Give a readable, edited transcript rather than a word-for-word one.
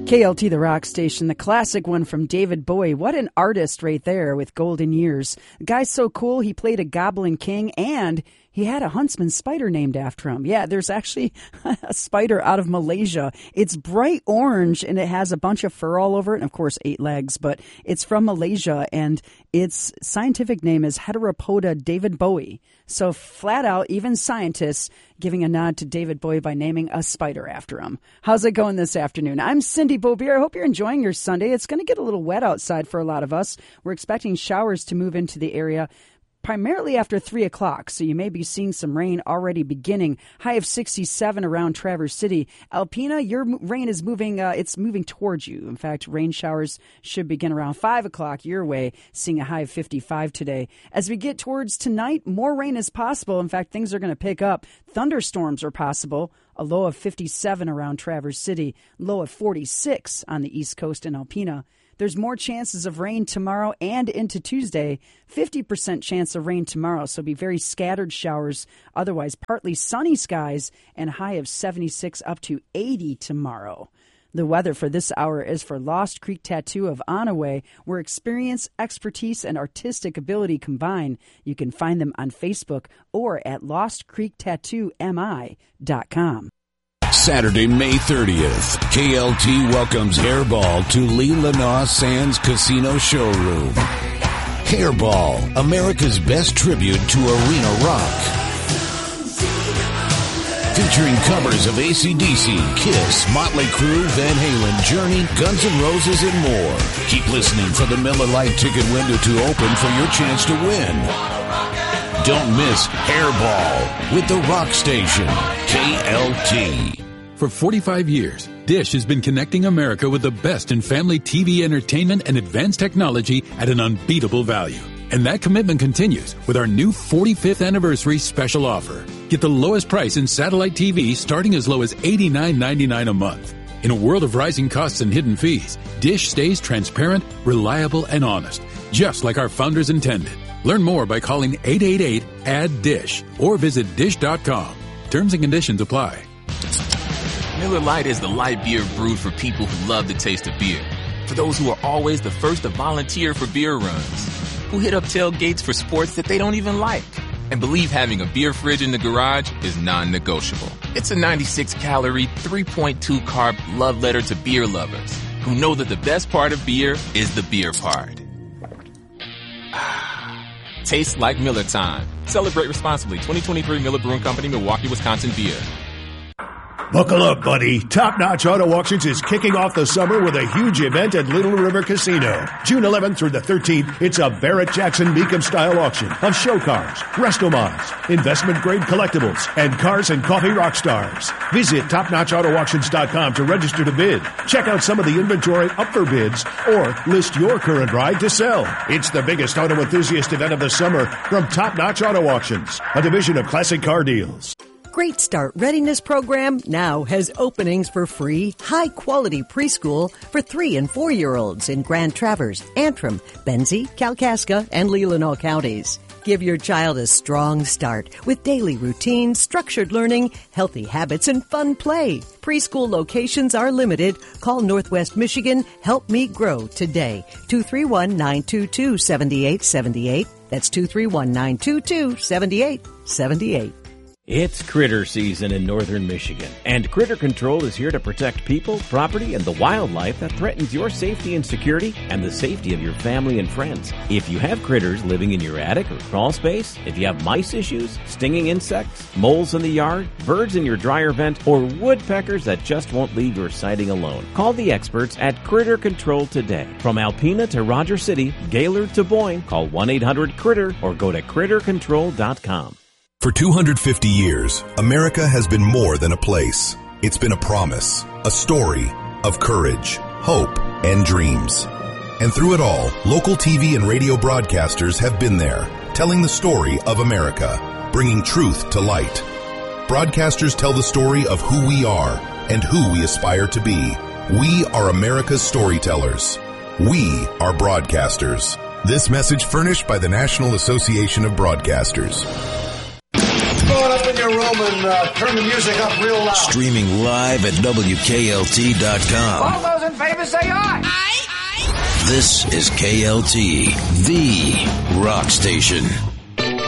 KLT, the rock station, the classic one from David Bowie. What an artist right there with Golden Years. The guy's so cool, he played a Goblin King, and he had a huntsman spider named after him. Yeah, there's actually a spider out of Malaysia. It's bright orange, and it has a bunch of fur all over it, and of course 8 legs, but it's from Malaysia, and its scientific name is Heteropoda David Bowie. So flat out, even scientists giving a nod to David Bowie by naming a spider after him. How's it going this afternoon? I'm Cindy Beaubier. I hope you're enjoying your Sunday. It's going to get a little wet outside for a lot of us. We're expecting showers to move into the area primarily after 3 o'clock, so you may be seeing some rain already beginning. High of 67 around Traverse City. Alpena, your rain is moving, it's moving towards you. In fact, rain showers should begin around 5 o'clock your way, seeing a high of 55 today. As we get towards tonight, more rain is possible. In fact, things are going to pick up. Thunderstorms are possible. A low of 57 around Traverse City, low of 46 on the East Coast in Alpena. There's more chances of rain tomorrow and into Tuesday. 50% chance of rain tomorrow, so be very scattered showers. Otherwise, partly sunny skies and high of 76 up to 80 tomorrow. The weather for this hour is for Lost Creek Tattoo of Onaway, where experience, expertise, and artistic ability combine. You can find them on Facebook or at lostcreektattoomi.com. Saturday, May 30th, KLT welcomes Hairball to Lee Lanau Sands Casino Showroom. Hairball, America's best tribute to arena rock. Featuring covers of AC/DC, Kiss, Motley Crue, Van Halen, Journey, Guns N' Roses, and more. Keep listening for the Miller Lite ticket window to open for your chance to win. Don't miss Hairball with the Rock Station, KLT. For 45 years, Dish has been connecting America with the best in family TV entertainment and advanced technology at an unbeatable value. And that commitment continues with our new 45th anniversary special offer. Get the lowest price in satellite TV starting as low as $89.99 a month. In a world of rising costs and hidden fees, Dish stays transparent, reliable, and honest, just like our founders intended. Learn more by calling 888-ADD-DISH or visit dish.com. Terms and conditions apply. Miller Lite is the light beer brewed for people who love the taste of beer. For those who are always the first to volunteer for beer runs, who hit up tailgates for sports that they don't even like, and believe having a beer fridge in the garage is non-negotiable. It's a 96-calorie, 3.2 carb love letter to beer lovers who know that the best part of beer is the beer part. Tastes like Miller time. Celebrate responsibly. 2023 Miller Brewing Company, Milwaukee, Wisconsin beer. Buckle up, buddy. Top Notch Auto Auctions is kicking off the summer with a huge event at Little River Casino. June 11th through the 13th, it's a Barrett-Jackson Meekum-style auction of show cars, resto-mods, investment-grade collectibles, and cars and coffee rock stars. Visit TopNotchAutoAuctions.com to register to bid. Check out some of the inventory up for bids, or list your current ride to sell. It's the biggest auto enthusiast event of the summer from Top Notch Auto Auctions, a division of Classic Car Deals. Great Start Readiness Program now has openings for free, high-quality preschool for 3- and 4-year-olds in Grand Traverse, Antrim, Benzie, Kalkaska, and Leelanau counties. Give your child a strong start with daily routines, structured learning, healthy habits, and fun play. Preschool locations are limited. Call Northwest Michigan Help Me Grow today. 231-922-7878. That's 231-922-7878. It's critter season in northern Michigan, and Critter Control is here to protect people, property, and the wildlife that threatens your safety and security and the safety of your family and friends. If you have critters living in your attic or crawl space, if you have mice issues, stinging insects, moles in the yard, birds in your dryer vent, or woodpeckers that just won't leave your siding alone, call the experts at Critter Control today. From Alpena to Rogers City, Gaylord to Boyne, call 1-800-CRITTER or go to CritterControl.com. For 250 years, America has been more than a place. It's been a promise, a story of courage, hope, and dreams. And through it all, local TV and radio broadcasters have been there, telling the story of America, bringing truth to light. Broadcasters tell the story of who we are and who we aspire to be. We are America's storytellers. We are broadcasters. This message furnished by the National Association of Broadcasters. Going up in your room and turn the music up real loud. Streaming live at WKLT.com. favor, say aye. This is KLT, the rock station.